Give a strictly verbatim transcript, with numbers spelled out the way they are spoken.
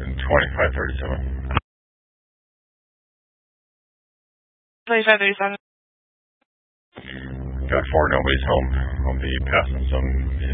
twenty-five thirty-seven. twenty-five thirty-seven. Got four, nobody's home. I'll be passing some